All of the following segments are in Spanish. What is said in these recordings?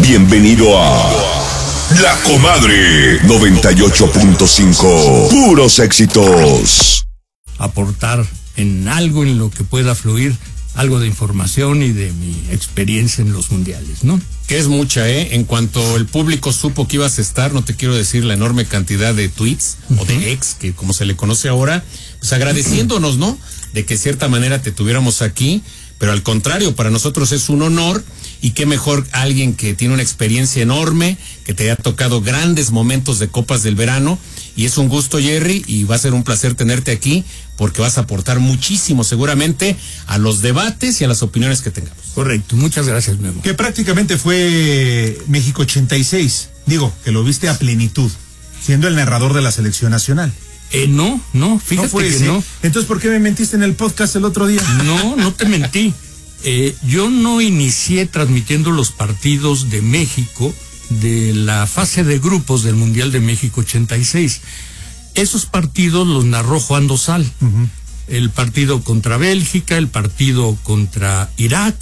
Bienvenido a La Comadre 98.5. Puros éxitos. Aportar en algo en lo que pueda fluir algo de información y de mi experiencia en los mundiales, ¿no? Que es mucha, ¿eh? En cuanto el público supo que ibas a estar, no te quiero decir la enorme cantidad de tweets o de ex, que como se le conoce ahora, pues agradeciéndonos, ¿no? De que de cierta manera te tuviéramos aquí, pero al contrario, para nosotros es un honor, y qué mejor alguien que tiene una experiencia enorme, que te haya tocado grandes momentos de Copas del Verano, y es un gusto, Jerry, y va a ser un placer tenerte aquí, porque vas a aportar muchísimo seguramente a los debates y a las opiniones que tengamos. Correcto, muchas gracias, Memo. Que prácticamente fue México 86, digo, que lo viste a plenitud, siendo el narrador de la selección nacional. No, fíjate que no. Entonces, ¿por qué me mentiste en el podcast el otro día? No te mentí. Yo no inicié transmitiendo los partidos de México de la fase de grupos del Mundial de México 86. Esos partidos los narró Juan Dosal. El partido contra Bélgica, el partido contra Irak,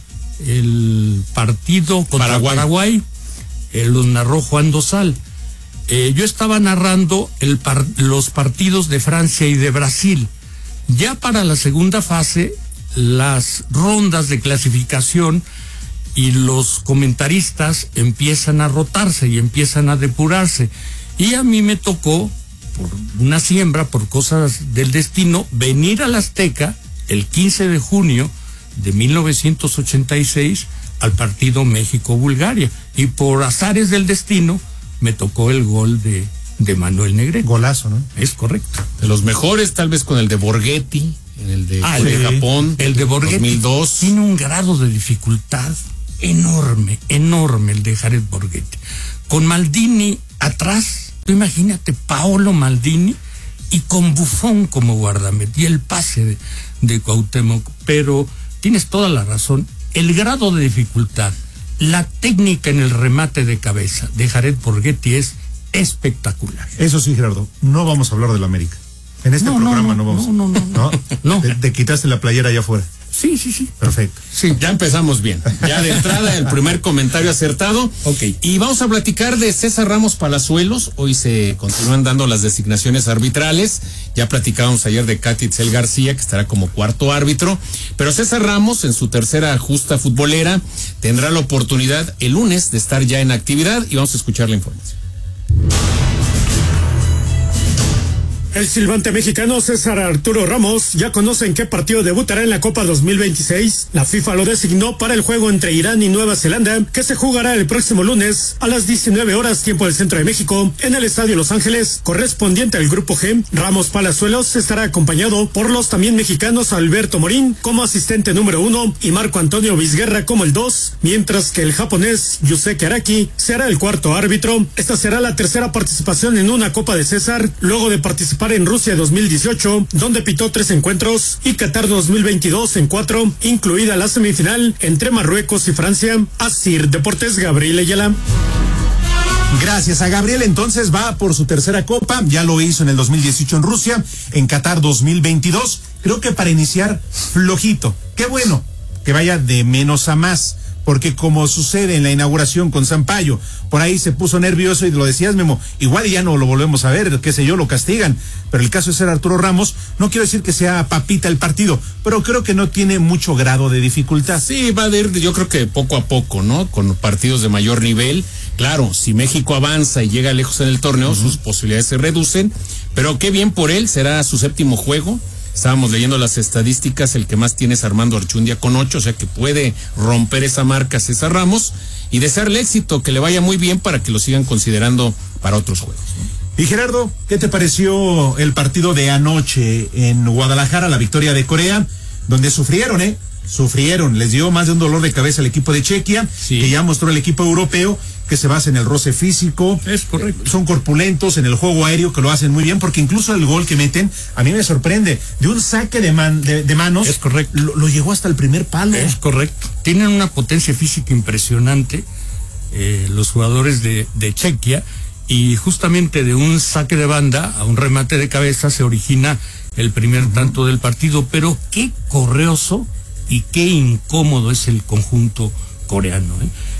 el partido contra Paraguay, los narró Juan Dosal. Yo estaba narrando los partidos de Francia y de Brasil. Ya para la segunda fase, las rondas de clasificación y los comentaristas empiezan a rotarse y empiezan a depurarse. Y a mí me tocó, por una siembra, por cosas del destino, venir al Azteca el 15 de junio de 1986 al partido México-Bulgaria. Y por azares del destino, me tocó el gol de Manuel Negrete. Golazo, ¿no? Es correcto. De los mejores, tal vez con el de Borghetti, en el de Japón. El de Borghetti 2002. tiene un grado de dificultad enorme el de Jared Borghetti. Con Maldini atrás, tú imagínate, Paolo Maldini, y con Buffon como guardameta, y el pase de Cuauhtémoc. Pero tienes toda la razón, el grado de dificultad, la técnica en el remate de cabeza de Jared Borghetti es espectacular. Eso sí, Gerardo, no vamos a hablar del América. En este programa no vamos. No. Te quitaste la playera allá afuera. Sí. Perfecto. Sí, ya empezamos bien. Ya de entrada, el primer comentario acertado. Ok. Y vamos a platicar de César Ramos Palazuelos. Hoy se continúan dando las designaciones arbitrales. Ya platicábamos ayer de Katy Itzel García, que estará como cuarto árbitro. Pero César Ramos, en su tercera justa futbolera, tendrá la oportunidad el lunes de estar ya en actividad, y vamos a escuchar la información. El silbante mexicano César Arturo Ramos ya conoce en qué partido debutará en la Copa 2026. La FIFA lo designó para el juego entre Irán y Nueva Zelanda, que se jugará el próximo lunes a las 19 horas tiempo del centro de México, en el Estadio Los Ángeles, correspondiente al Grupo G. Ramos Palazuelos estará acompañado por los también mexicanos Alberto Morín como asistente número 1 y Marco Antonio Vizguerra como el 2, mientras que el japonés Yusuke Araki será el cuarto árbitro. Esta será la tercera participación en una Copa de César, luego de participar en Rusia 2018, donde pitó 3 encuentros, y Qatar 2022 en 4, incluida la semifinal entre Marruecos y Francia. Asir Deportes, Gabriel Ayala. Gracias a Gabriel, entonces va por su tercera copa, ya lo hizo en el 2018 en Rusia, en Qatar 2022, creo que para iniciar flojito. Qué bueno que vaya de menos a más, porque como sucede en la inauguración con Sampaio, por ahí se puso nervioso y lo decías, Memo, igual ya no lo volvemos a ver, qué sé yo, lo castigan, pero el caso de ser Arturo Ramos, no quiero decir que sea papita el partido, pero creo que no tiene mucho grado de dificultad. Sí, va a ir, yo creo que poco a poco, ¿no? Con partidos de mayor nivel. Claro, si México avanza y llega lejos en el torneo, sus posibilidades se reducen, pero qué bien por él, será su séptimo juego. Estábamos leyendo las estadísticas, el que más tiene es Armando Archundia con 8, o sea que puede romper esa marca César Ramos, y desearle éxito, que le vaya muy bien para que lo sigan considerando para otros juegos, ¿no? Y Gerardo, ¿qué te pareció el partido de anoche en Guadalajara, la victoria de Corea, donde sufrieron, les dio más de un dolor de cabeza al equipo de Chequia, que ya mostró el equipo europeo que se basa en el roce físico. Es correcto. Son corpulentos en el juego aéreo, que lo hacen muy bien, porque incluso el gol que meten, a mí me sorprende, de un saque de manos. Es correcto. Lo llegó hasta el primer palo. Es correcto. Tienen una potencia física impresionante, los jugadores de Chequia, y justamente de un saque de banda a un remate de cabeza se origina el primer tanto del partido. Pero qué correoso y qué incómodo es el conjunto coreano,